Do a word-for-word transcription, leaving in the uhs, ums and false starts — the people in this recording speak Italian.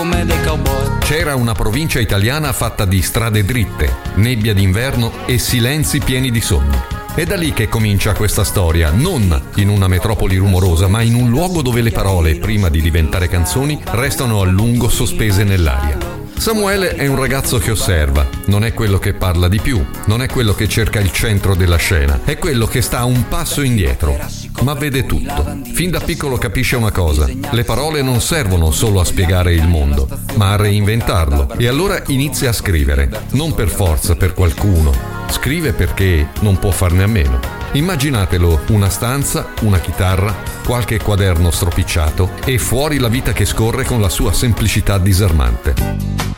come dei cowboy. C'era una provincia italiana fatta di strade dritte, nebbia d'inverno e silenzi pieni di sogni. È da lì che comincia questa storia, non in una metropoli rumorosa, ma in un luogo dove le parole, prima di diventare canzoni, restano a lungo sospese nell'aria. Samuele è un ragazzo che osserva, non è quello che parla di più, non è quello che cerca il centro della scena, è quello che sta un passo indietro, ma vede tutto. Fin da piccolo capisce una cosa: le parole non servono solo a spiegare il mondo, ma a reinventarlo. E allora inizia a scrivere, non per forza per qualcuno, scrive perché non può farne a meno. Immaginatelo, una stanza, una chitarra, qualche quaderno stropicciato e fuori la vita che scorre con la sua semplicità disarmante.